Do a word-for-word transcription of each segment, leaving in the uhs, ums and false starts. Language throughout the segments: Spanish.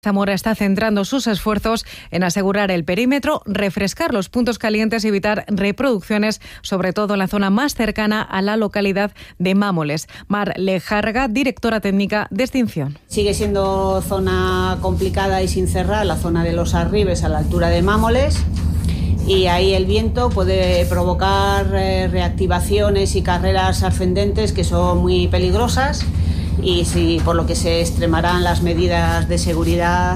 Zamora está centrando sus esfuerzos en asegurar el perímetro, refrescar los puntos calientes y evitar reproducciones, sobre todo en la zona más cercana a la localidad de Mámoles. Mar Lejarga, directora técnica de extinción. Sigue siendo zona complicada y sin cerrar, la zona de los Arribes a la altura de Mámoles. Y ahí el viento puede provocar eh, reactivaciones y carreras ascendentes que son muy peligrosas, y sí, por lo que se extremarán las medidas de seguridad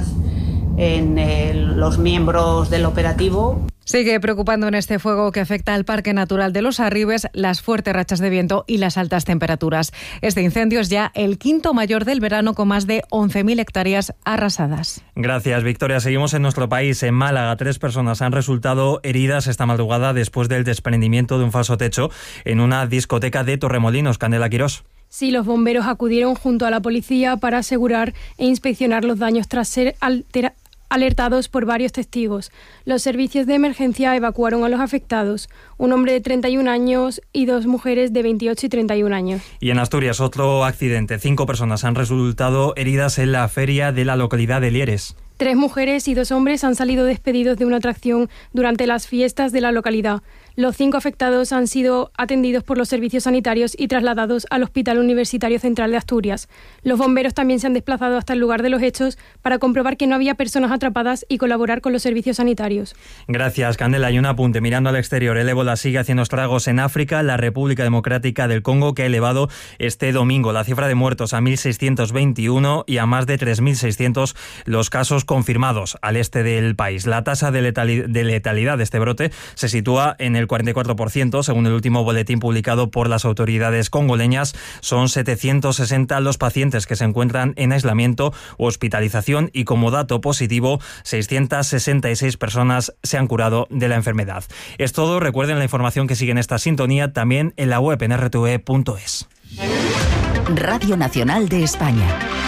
en el, los miembros del operativo. Sigue preocupando en este fuego que afecta al Parque Natural de los Arribes las fuertes rachas de viento y las altas temperaturas. Este incendio es ya el quinto mayor del verano, con más de once mil hectáreas arrasadas. Gracias, Victoria. Seguimos en nuestro país. En Málaga, tres personas han resultado heridas esta madrugada después del desprendimiento de un falso techo en una discoteca de Torremolinos. Candela Quirós. Sí, los bomberos acudieron junto a la policía para asegurar e inspeccionar los daños tras ser alterados. alertados por varios testigos. Los servicios de emergencia evacuaron a los afectados, un hombre de treinta y un años y dos mujeres de veintiocho y treinta y un años. Y en Asturias, otro accidente. Cinco personas han resultado heridas en la feria de la localidad de Lieres. Tres mujeres y dos hombres han salido despedidos de una atracción durante las fiestas de la localidad. Los cinco afectados han sido atendidos por los servicios sanitarios y trasladados al Hospital Universitario Central de Asturias. Los bomberos también se han desplazado hasta el lugar de los hechos para comprobar que no había personas atrapadas y colaborar con los servicios sanitarios. Gracias, Candela. Y un apunte, mirando al exterior, el ébola sigue haciendo estragos en África. La República Democrática del Congo, que ha elevado este domingo la cifra de muertos a mil seiscientos veintiuno y a más de tres mil seiscientos los casos confirmados al este del país. La tasa de letalidad de, letalidad de este brote se sitúa en el cuarenta y cuatro por ciento, según el último boletín publicado por las autoridades congoleñas. Son setecientos sesenta los pacientes que se encuentran en aislamiento u hospitalización y, como dato positivo, seiscientas sesenta y seis personas se han curado de la enfermedad. Es todo. Recuerden la información que sigue en esta sintonía también en la web en r t v punto es. Radio Nacional de España.